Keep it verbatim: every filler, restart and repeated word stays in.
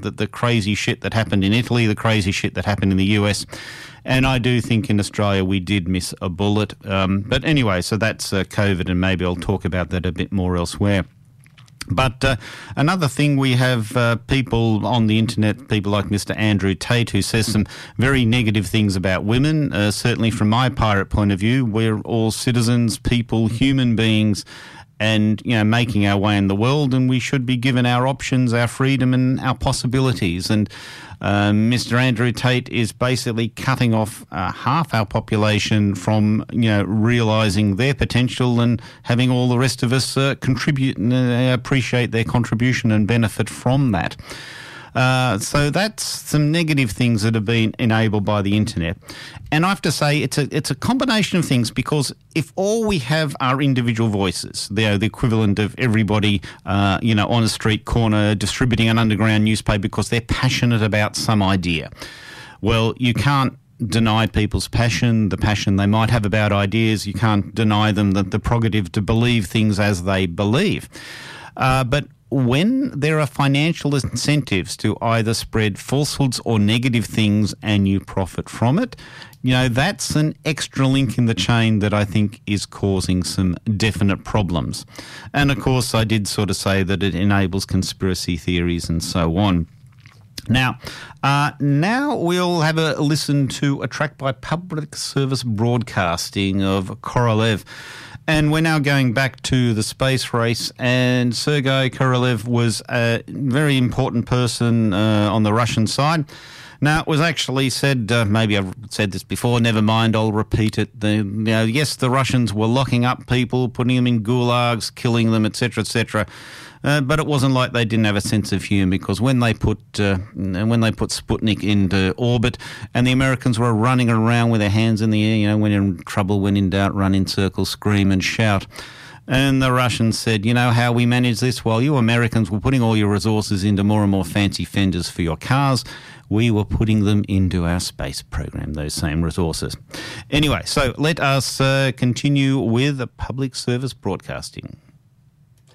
the, the crazy shit that happened in Italy, the crazy shit that happened in the U S. And I do think in Australia we did miss a bullet. Um, but anyway, so that's uh, COVID, and maybe I'll talk about that a bit more elsewhere. But uh, another thing, we have uh, people on the internet, people like Mister Andrew Tate, who says some very negative things about women. Uh, certainly from my pirate point of view, we're all citizens, people, human beings, and, you know, making our way in the world, and we should be given our options, our freedom and our possibilities. And uh, Mister Andrew Tate is basically cutting off uh, half our population from, you know, realising their potential and having all the rest of us uh, contribute and uh, appreciate their contribution and benefit from that. Uh, so that's some negative things that have been enabled by the internet. And I have to say it's a it's a combination of things, because if all we have are individual voices, they're the equivalent of everybody, uh, you know, on a street corner distributing an underground newspaper because they're passionate about some idea. Well, you can't deny people's passion, the passion they might have about ideas. You can't deny them the, the prerogative to believe things as they believe. Uh, but when there are financial incentives to either spread falsehoods or negative things and you profit from it, you know, that's an extra link in the chain that I think is causing some definite problems. And of course, I did sort of say that it enables conspiracy theories and so on. Now, uh, now we'll have a listen to a track by Public Service Broadcasting of Korolev. And we're now going back to the space race, and Sergei Korolev was a very important person uh, on the Russian side. Now, it was actually said, uh, maybe I've said this before, never mind, I'll repeat it. The, you know, yes, the Russians were locking up people, putting them in gulags, killing them, et cetera, et cetera. Uh, but it wasn't like they didn't have a sense of humour, because when they put uh, when they put Sputnik into orbit, and the Americans were running around with their hands in the air, you know, when in trouble, when in doubt, run in circles, scream and shout. And the Russians said, you know how we manage this? While you Americans were putting all your resources into more and more fancy fenders for your cars, we were putting them into our space program, those same resources. Anyway, so let us uh, continue with Public Service Broadcasting.